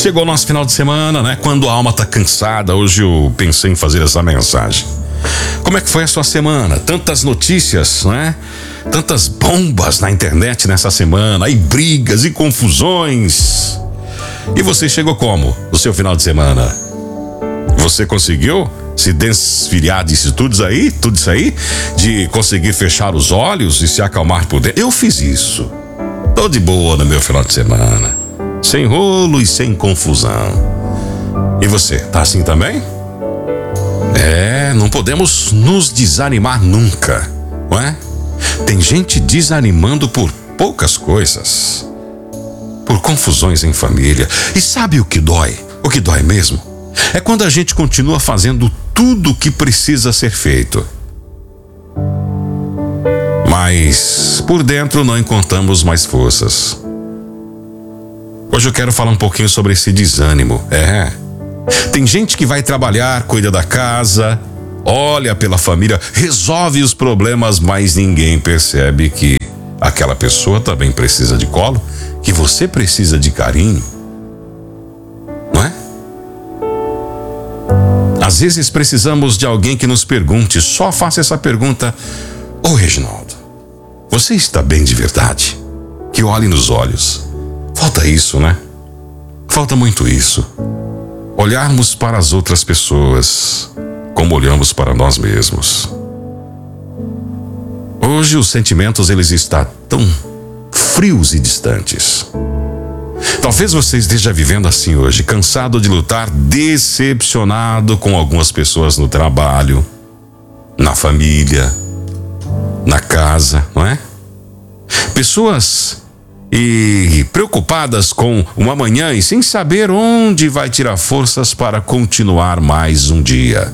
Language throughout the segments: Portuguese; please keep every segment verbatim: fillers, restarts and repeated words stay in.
Chegou o nosso final de semana, né? Quando a alma tá cansada, hoje eu pensei em fazer essa mensagem. Como é que foi a sua semana? Tantas notícias, né? Tantas bombas na internet nessa semana, e brigas e confusões. E você chegou como no seu final de semana? Você conseguiu se desviar disso tudo aí, tudo isso aí? De conseguir fechar os olhos e se acalmar por dentro? Eu fiz isso. Tô de boa no meu final de semana. Sem rolo e sem confusão. E você, tá assim também? É, não podemos nos desanimar nunca, não é? Tem gente desanimando por poucas coisas. Por confusões em família. E sabe o que dói? O que dói mesmo? É quando a gente continua fazendo tudo o que precisa ser feito. Mas por dentro não encontramos mais forças. Hoje eu quero falar um pouquinho sobre esse desânimo. É. Tem gente que vai trabalhar, cuida da casa, olha pela família, resolve os problemas, mas ninguém percebe que aquela pessoa também precisa de colo, que você precisa de carinho. Não é? Às vezes precisamos de alguém que nos pergunte, só faça essa pergunta: ô Reginaldo, você está bem de verdade? Que olhe nos olhos. Falta isso, né? Falta muito isso. Olharmos para as outras pessoas como olhamos para nós mesmos. Hoje os sentimentos eles estão tão frios e distantes. Talvez você esteja vivendo assim hoje, cansado de lutar, decepcionado com algumas pessoas no trabalho, na família, na casa, não é? Pessoas e preocupadas com o amanhã e sem saber onde vai tirar forças para continuar mais um dia.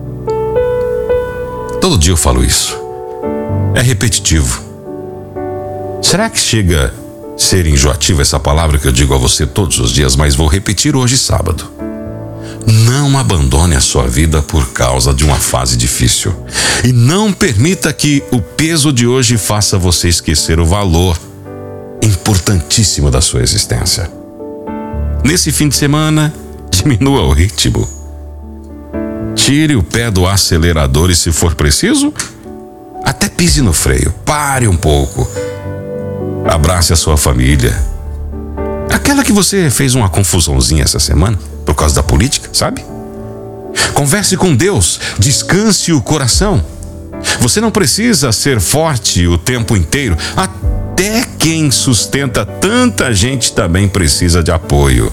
Todo dia eu falo isso. É repetitivo. Será que chega a ser enjoativa essa palavra que eu digo a você todos os dias, mas vou repetir hoje, sábado. Não abandone a sua vida por causa de uma fase difícil. E não permita que o peso de hoje faça você esquecer o valor importantíssimo da sua existência. Nesse fim de semana, diminua o ritmo. Tire o pé do acelerador e, se for preciso, até pise no freio. Pare um pouco. Abrace a sua família. Aquela que você fez uma confusãozinha essa semana por causa da política, sabe? Converse com Deus. Descanse o coração. Você não precisa ser forte o tempo inteiro. Até quem sustenta tanta gente também precisa de apoio.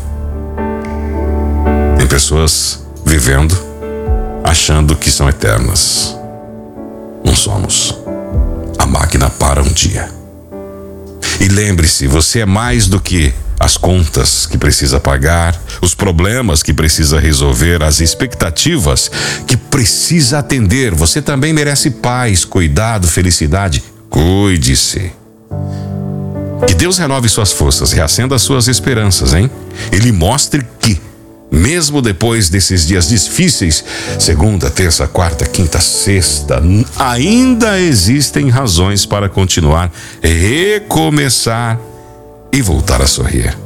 Tem pessoas vivendo achando que são eternas. Não somos. A máquina para um dia. E lembre-se, você é mais do que as contas que precisa pagar, os problemas que precisa resolver, as expectativas que precisa atender. Você também merece paz, cuidado, felicidade. Cuide-se. Que Deus renove suas forças, reacenda suas esperanças, hein? E lhe mostre que, mesmo depois desses dias difíceis, segunda, terça, quarta, quinta, sexta, ainda existem razões para continuar, recomeçar e voltar a sorrir.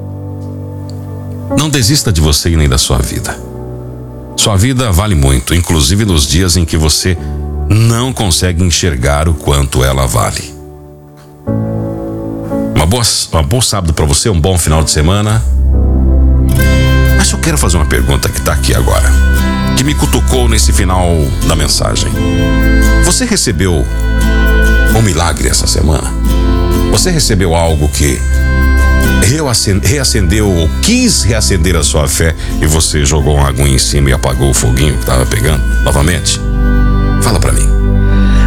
Não desista de você e nem da sua vida. Sua vida vale muito, inclusive nos dias em que você não consegue enxergar o quanto ela vale. Uma boa, uma boa sábado para você, um bom final de semana. Mas eu quero fazer uma pergunta que está aqui agora, que me cutucou nesse final da mensagem. Você recebeu um milagre essa semana? Você recebeu algo que reacendeu ou quis reacender a sua fé e você jogou uma aguinha em cima e apagou o foguinho que estava pegando novamente? Fala para mim.